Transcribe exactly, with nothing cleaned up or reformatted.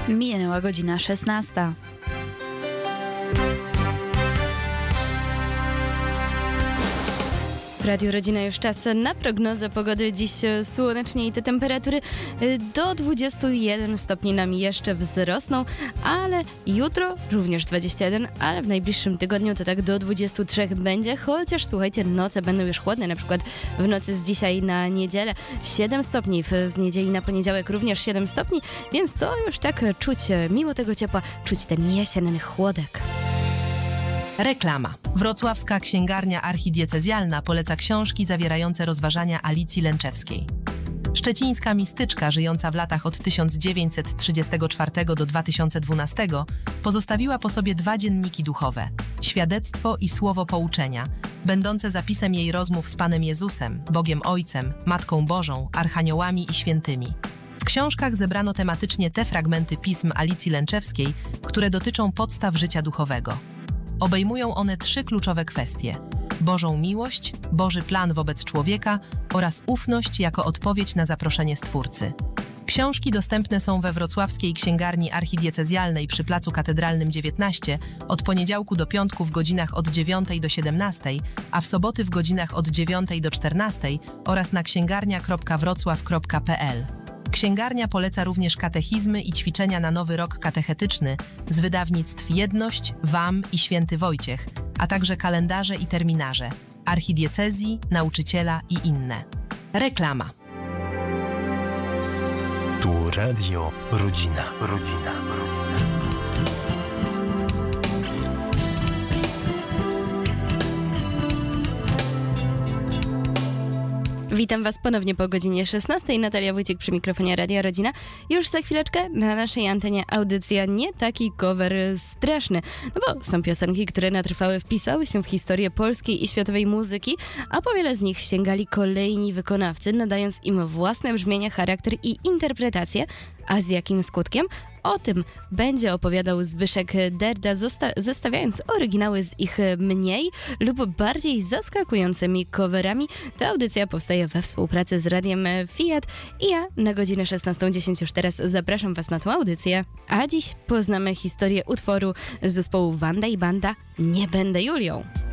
Minęła godzina szesnasta. W Radiu Rodzina już czas na prognozę pogody. Dziś słonecznie i te temperatury do dwudziestu jeden stopni nam jeszcze wzrosną, ale jutro również dwadzieścia jeden, ale w najbliższym tygodniu to tak do dwudziestu trzech będzie, chociaż słuchajcie, noce będą już chłodne, na przykład w nocy z dzisiaj na niedzielę siedem stopni, z niedzieli na poniedziałek również siedem stopni, więc to już tak czuć, mimo tego ciepła, czuć ten jesienny chłodek. Reklama. Wrocławska Księgarnia Archidiecezjalna poleca książki zawierające rozważania Alicji Lęczewskiej. Szczecińska mistyczka, żyjąca w latach od tysiąc dziewięćset trzydziestego czwartego do dwa tysiące dwunastego, pozostawiła po sobie dwa dzienniki duchowe, Świadectwo i Słowo Pouczenia, będące zapisem jej rozmów z Panem Jezusem, Bogiem Ojcem, Matką Bożą, archaniołami i świętymi. W książkach zebrano tematycznie te fragmenty pism Alicji Lęczewskiej, które dotyczą podstaw życia duchowego. Obejmują one trzy kluczowe kwestie: Bożą miłość, Boży plan wobec człowieka oraz ufność jako odpowiedź na zaproszenie Stwórcy. Książki dostępne są we Wrocławskiej Księgarni Archidiecezjalnej przy Placu Katedralnym dziewiętnaście od poniedziałku do piątku w godzinach od dziewiątej do siedemnastej, a w soboty w godzinach od dziewiątej do czternastej oraz na księgarnia kropka wrocław kropka p l. Księgarnia poleca również katechizmy i ćwiczenia na nowy rok katechetyczny z wydawnictw Jedność, W A M i Święty Wojciech, a także kalendarze i terminarze, archidiecezji, nauczyciela i inne. Reklama. Tu Radio Rodzina. Rodzina. Witam Was ponownie po godzinie szesnastej. Natalia Wójcik przy mikrofonie Radia Rodzina. Już za chwileczkę na naszej antenie audycja Nie taki cover straszny. No bo są piosenki, które na trwałe wpisały się w historię polskiej i światowej muzyki, a po wiele z nich sięgali kolejni wykonawcy, nadając im własne brzmienie, charakter i interpretację. A z jakim skutkiem? O tym będzie opowiadał Zbyszek Derda, zosta- zestawiając oryginały z ich mniej lub bardziej zaskakującymi coverami. Ta audycja powstaje we współpracy z Radiem Fiat i ja na godzinę szesnastą dziesięć już teraz zapraszam Was na tą audycję. A dziś poznamy historię utworu z zespołu Wanda i Banda Nie będę Julią.